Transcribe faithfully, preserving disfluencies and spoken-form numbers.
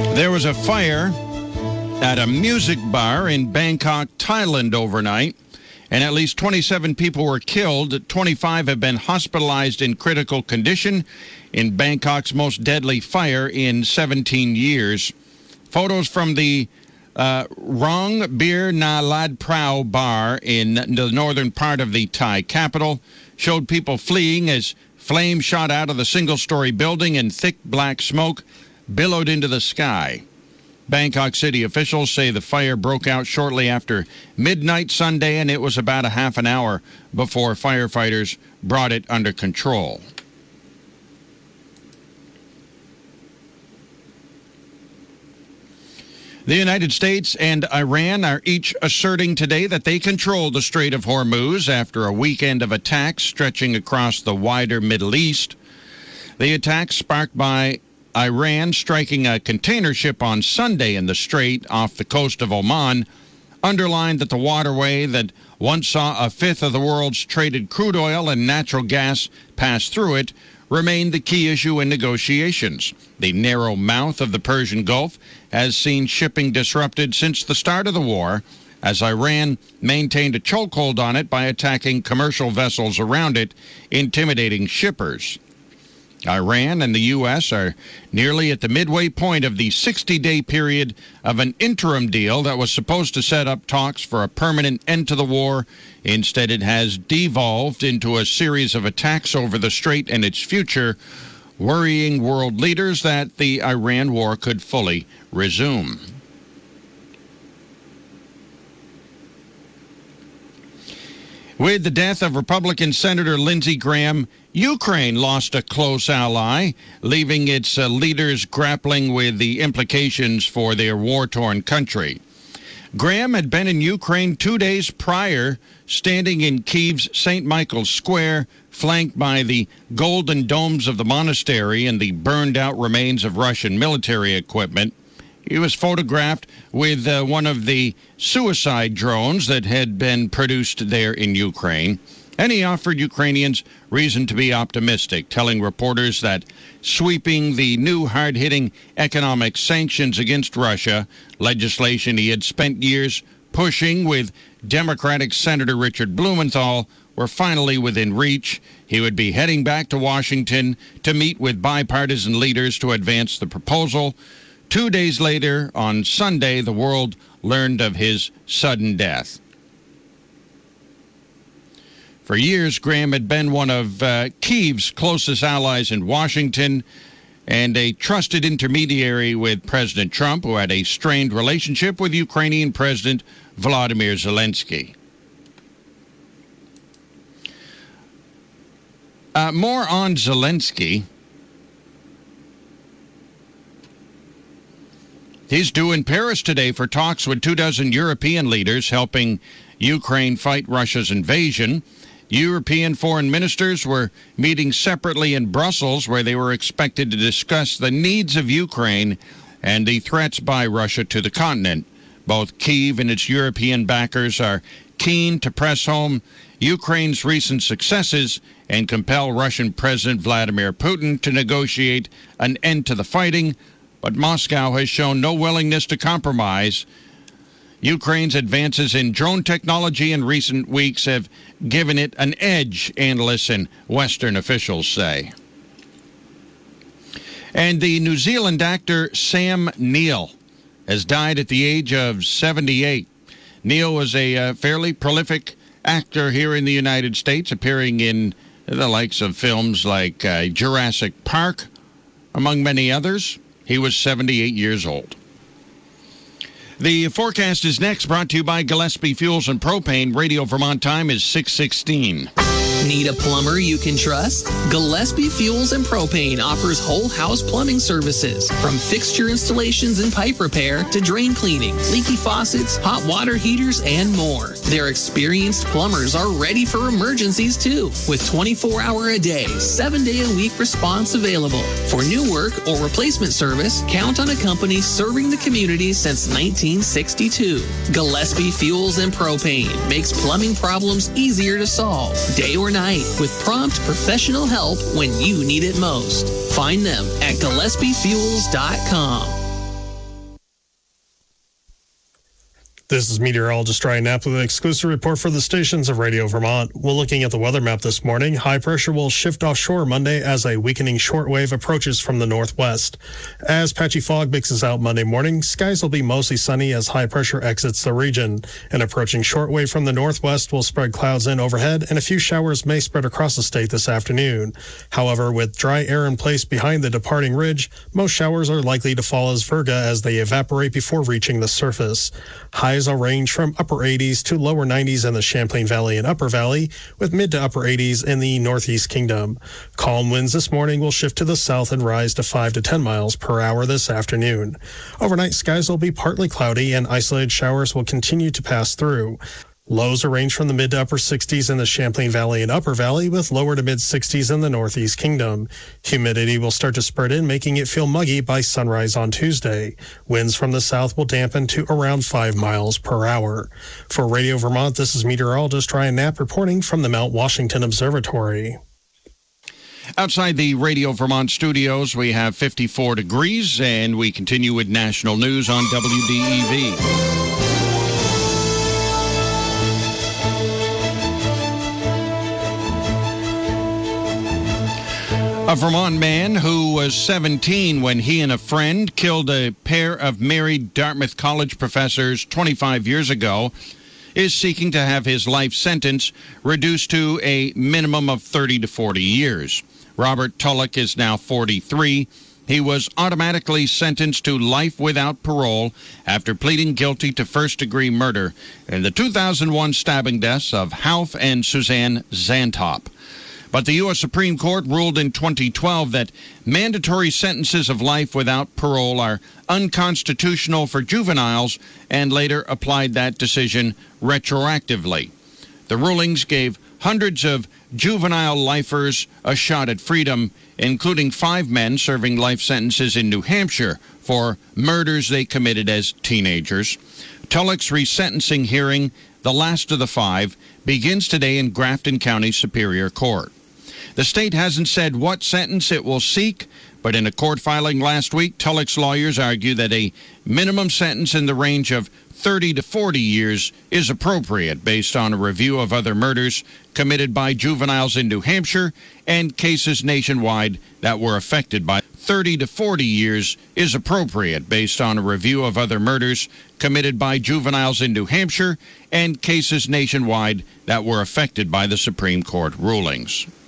There was a fire at a music bar in Bangkok, Thailand overnight, and at least twenty-seven people were killed. twenty-five have been hospitalized in critical condition in Bangkok's most deadly fire in seventeen years. Photos from the uh, Rong Bir Na Lad Prao bar in the northern part of the Thai capital showed people fleeing as flames shot out of the single-story building and thick black smoke billowed into the sky. Bangkok city officials say the fire broke out shortly after midnight Sunday, and it was about a half an hour before firefighters brought it under control. The United States and Iran are each asserting today that they control the Strait of Hormuz after a weekend of attacks stretching across the wider Middle East. The attacks sparked by Iran striking a container ship on Sunday in the strait off the coast of Oman underlined that the waterway that once saw a fifth of the world's traded crude oil and natural gas pass through it remained the key issue in negotiations. The narrow mouth of the Persian Gulf has seen shipping disrupted since the start of the war, as Iran maintained a chokehold on it by attacking commercial vessels around it, intimidating shippers. Iran and the U S are nearly at the midway point of the sixty-day period of an interim deal that was supposed to set up talks for a permanent end to the war. Instead, it has devolved into a series of attacks over the strait and its future, worrying world leaders that the Iran war could fully resume. With the death of Republican Senator Lindsey Graham, Ukraine lost a close ally, leaving its uh, leaders grappling with the implications for their war-torn country. Graham had been in Ukraine two days prior, standing in Kyiv's Saint Michael's Square, flanked by the golden domes of the monastery and the burned-out remains of Russian military equipment. He was photographed with uh, one of the suicide drones that had been produced there in Ukraine, and he offered Ukrainians reason to be optimistic, telling reporters that sweeping the new hard-hitting economic sanctions against Russia, legislation he had spent years pushing with Democratic Senator Richard Blumenthal, were finally within reach. He would be heading back to Washington to meet with bipartisan leaders to advance the proposal. Two days later, on Sunday, the world learned of his sudden death. For years, Graham had been one of uh, Kyiv's closest allies in Washington and a trusted intermediary with President Trump, who had a strained relationship with Ukrainian President Volodymyr Zelensky. Uh, more on Zelensky. He's due in Paris today for talks with two dozen European leaders helping Ukraine fight Russia's invasion. European foreign ministers were meeting separately in Brussels, where they were expected to discuss the needs of Ukraine and the threats by Russia to the continent. Both Kyiv and its European backers are keen to press home Ukraine's recent successes and compel Russian President Vladimir Putin to negotiate an end to the fighting, but Moscow has shown no willingness to compromise. Ukraine's advances in drone technology in recent weeks have given it an edge, analysts and Western officials say. And the New Zealand actor Sam Neill has died at the age of seventy-eight. Neill was a uh, fairly prolific actor here in the United States, appearing in the likes of films like uh, Jurassic Park, among many others. He was seventy-eight years old. The forecast is next, brought to you by Gillespie Fuels and Propane. Radio Vermont time is six sixteen. Need a plumber you can trust? Gillespie Fuels and Propane offers whole house plumbing services, from fixture installations and pipe repair to drain cleaning, leaky faucets, hot water heaters, and more. Their experienced plumbers are ready for emergencies too, with twenty-four hour a day, seven day a week response available. For new work or replacement service, count on a company serving the community since nineteen sixty-two. Gillespie Fuels and Propane makes plumbing problems easier to solve, day or night, with prompt professional help when you need it most. Find them at Gillespie Fuels dot com. This is meteorologist Ryan Knapp with an exclusive report for the stations of Radio Vermont. We're looking at the weather map this morning. High pressure will shift offshore Monday as a weakening shortwave approaches from the northwest. As patchy fog mixes out Monday morning, skies will be mostly sunny as high pressure exits the region. An approaching shortwave from the northwest will spread clouds in overhead, and a few showers may spread across the state this afternoon. However, with dry air in place behind the departing ridge, most showers are likely to fall as virga as they evaporate before reaching the surface. Highs will range from upper eighties to lower nineties in the Champlain Valley and Upper Valley, with mid to upper eighties in the Northeast Kingdom. Calm winds this morning will shift to the south and rise to five to ten miles per hour this afternoon. Overnight, skies will be partly cloudy and isolated showers will continue to pass through. Lows will range from the mid to upper sixties in the Champlain Valley and Upper Valley, with lower to mid sixties in the Northeast Kingdom. Humidity will start to spread in, making it feel muggy by sunrise on Tuesday. Winds from the south will dampen to around five miles per hour. For Radio Vermont, this is meteorologist Ryan Knapp reporting from the Mount Washington Observatory. Outside the Radio Vermont studios, we have fifty-four degrees, and we continue with national news on W D E V. A Vermont man who was seventeen when he and a friend killed a pair of married Dartmouth College professors twenty-five years ago is seeking to have his life sentence reduced to a minimum of thirty to forty years. Robert Tulloch is now forty-three. He was automatically sentenced to life without parole after pleading guilty to first-degree murder in the two thousand one stabbing deaths of Hauff and Suzanne Zantop. But the U S Supreme Court ruled in twenty twelve that mandatory sentences of life without parole are unconstitutional for juveniles and later applied that decision retroactively. The rulings gave hundreds of juvenile lifers a shot at freedom, including five men serving life sentences in New Hampshire for murders they committed as teenagers. Tulloch's resentencing hearing, the last of the five, begins today in Grafton County Superior Court. The state hasn't said what sentence it will seek, but in a court filing last week, Tulloch's lawyers argue that a minimum sentence in the range of thirty to forty years is appropriate based on a review of other murders committed by juveniles in New Hampshire and cases nationwide that were affected by thirty to forty years is appropriate based on a review of other murders committed by juveniles in New Hampshire and cases nationwide that were affected by the Supreme Court rulings.